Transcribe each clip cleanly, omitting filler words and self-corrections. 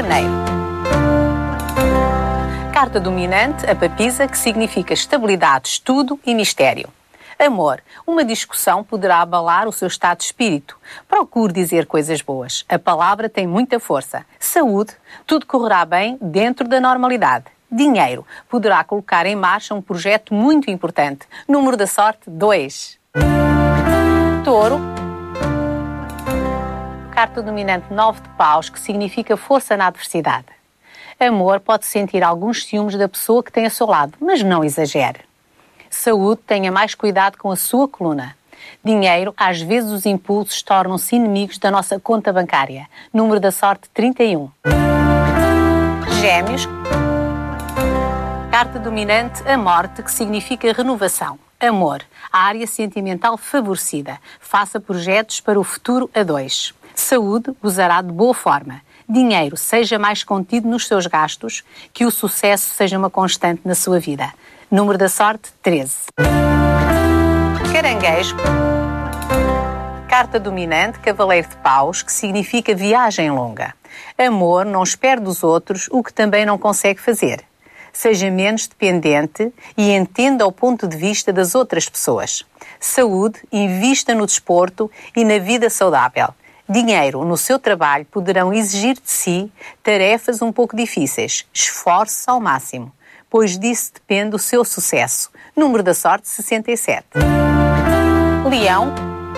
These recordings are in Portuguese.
Carneiro. Carta dominante, a papisa, que significa estabilidade, estudo e mistério. Amor. Uma discussão poderá abalar o seu estado de espírito. Procure dizer coisas boas. A palavra tem muita força. Saúde. Tudo correrá bem dentro da normalidade. Dinheiro. Poderá colocar em marcha um projeto muito importante. Número da sorte, 2. Touro. Carta dominante, 9 de paus, que significa força na adversidade. Amor. Pode sentir alguns ciúmes da pessoa que tem ao seu lado, mas não exagere. Saúde, tenha mais cuidado com a sua coluna. Dinheiro, às vezes os impulsos tornam-se inimigos da nossa conta bancária. Número da sorte, 31. Gêmeos. Carta dominante, a morte, que significa renovação. Amor, a área sentimental favorecida. Faça projetos para o futuro a 2. Saúde, gozará de boa forma. Dinheiro, seja mais contido nos seus gastos, que o sucesso seja uma constante na sua vida. Número da sorte, 13. Caranguejo. Carta dominante, cavaleiro de paus, que significa viagem longa. Amor, não espere dos outros o que também não consegue fazer. Seja menos dependente e entenda o ponto de vista das outras pessoas. Saúde, invista no desporto e na vida saudável. Dinheiro, no seu trabalho poderão exigir de si tarefas um pouco difíceis. Esforce-se ao máximo, pois disso depende o seu sucesso. Número da sorte, 67. Leão.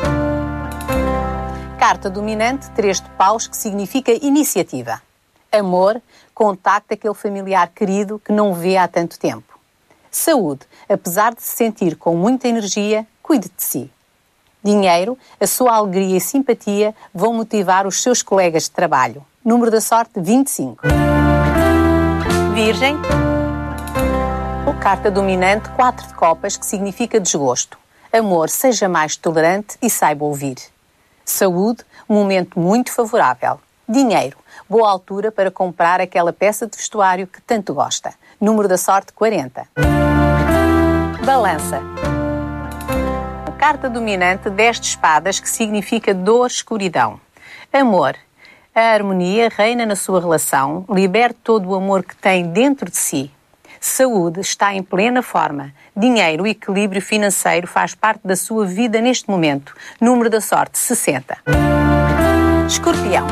Carta dominante, 3 de paus, que significa iniciativa. Amor, contacte aquele familiar querido que não vê há tanto tempo. Saúde, apesar de se sentir com muita energia, cuide de si. Dinheiro, a sua alegria e simpatia vão motivar os seus colegas de trabalho. Número da sorte, 25. Virgem. Carta dominante, 4 de copas, que significa desgosto. Amor, seja mais tolerante e saiba ouvir. Saúde, um momento muito favorável. Dinheiro, boa altura para comprar aquela peça de vestuário que tanto gosta. Número da sorte, 40. Balança. Carta dominante, 10 de espadas, que significa dor, escuridão. Amor, a harmonia reina na sua relação, liberte todo o amor que tem dentro de si. Saúde, está em plena forma. Dinheiro, o equilíbrio financeiro faz parte da sua vida neste momento. Número da sorte, 60. Escorpião.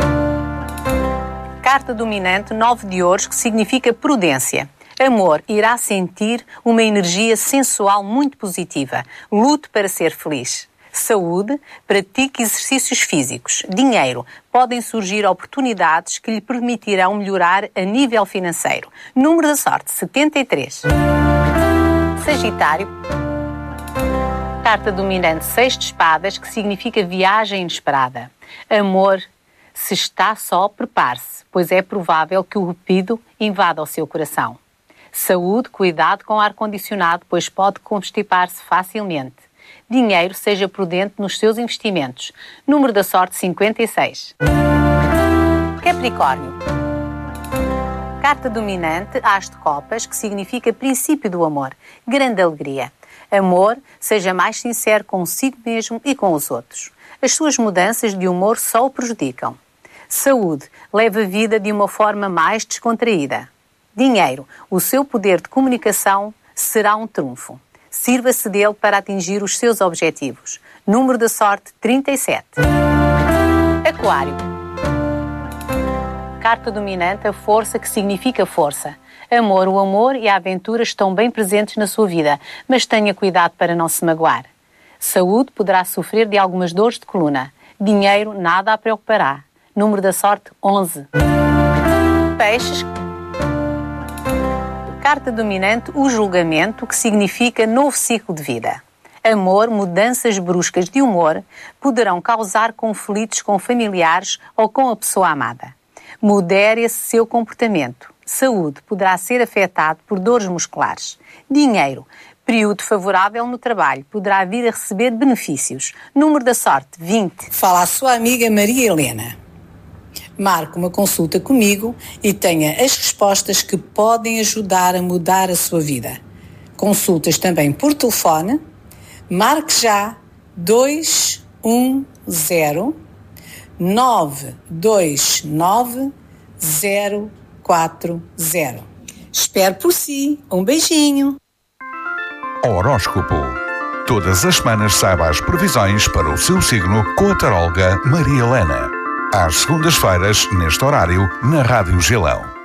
Carta dominante, 9 de ouros, que significa prudência. Amor, irá sentir uma energia sensual muito positiva. Lute para ser feliz. Saúde, pratique exercícios físicos. Dinheiro, podem surgir oportunidades que lhe permitirão melhorar a nível financeiro. Número da sorte, 73. Sagitário. Carta dominante, 6 de espadas, que significa viagem inesperada. Amor, se está só, prepare-se, pois é provável que o cupido invada o seu coração. Saúde, cuidado com o ar-condicionado, pois pode constipar-se facilmente. Dinheiro, seja prudente nos seus investimentos. Número da sorte, 56. Capricórnio. Carta dominante, as de copas, que significa princípio do amor. Grande alegria. Amor, seja mais sincero consigo mesmo e com os outros. As suas mudanças de humor só o prejudicam. Saúde, leve a vida de uma forma mais descontraída. Dinheiro, o seu poder de comunicação será um trunfo. Sirva-se dele para atingir os seus objetivos. Número da sorte, 37. Aquário. Carta dominante, a força, que significa força. Amor, o amor e a aventura estão bem presentes na sua vida, mas tenha cuidado para não se magoar. Saúde, poderá sofrer de algumas dores de coluna. Dinheiro, nada a preocupará. Número da sorte, 11. Peixes. Carta dominante, o julgamento, que significa novo ciclo de vida. Amor, mudanças bruscas de humor poderão causar conflitos com familiares ou com a pessoa amada. Modere esse seu comportamento. Saúde, poderá ser afetado por dores musculares. Dinheiro, período favorável no trabalho, poderá vir a receber benefícios. Número da sorte, 20. Fala a sua amiga Maria Helena. Marque uma consulta comigo e tenha as respostas que podem ajudar a mudar a sua vida. Consultas também por telefone. Marque já 210 929 040. Espero por si. Um beijinho. Horóscopo. Todas as semanas saiba as previsões para o seu signo com a taróloga Maria Helena. Às segundas-feiras, neste horário, na Rádio Gilão.